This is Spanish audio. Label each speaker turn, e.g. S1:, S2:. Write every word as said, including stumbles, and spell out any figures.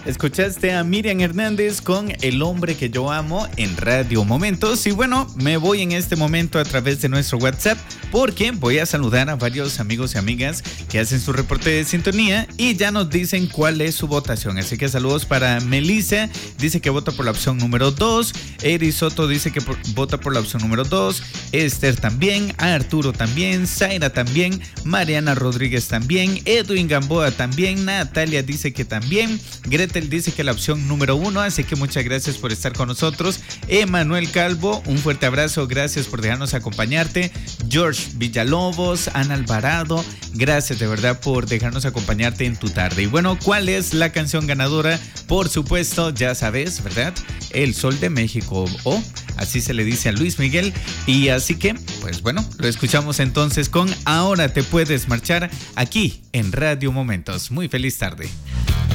S1: Escuchaste a Miriam Hernández con El hombre que yo amo en Radio Momentos. Y bueno, me voy en este momento a través de nuestro WhatsApp porque voy a saludar a varios amigos y amigas que hacen su reporte de sintonía y ya nos dicen cuál es su votación. Así que saludos para Melissa, dice que vota por la opción número dos. Eri Soto dice que por, vota por la opción número dos. Esther también, Arturo también, Zaira también, Mariana Rodríguez también, Edwin Gamboa también, Natalia dice que también, Gretel dice que la opción número uno, así que muchas gracias por estar con nosotros. Emanuel Calvo, un fuerte abrazo, gracias por dejarnos acompañarte. George Villalobos, Ana Alvarado, gracias de verdad por dejarnos acompañarte en tu tarde. Y bueno, ¿cuál es la canción ganadora? Por supuesto, ya sabes, ¿verdad? El Sol de México, o así se le dice a Luis Miguel. Y así que, pues bueno, lo escuchamos entonces con Ahora te puedes marchar aquí en Radio Momentos. Muy feliz tarde.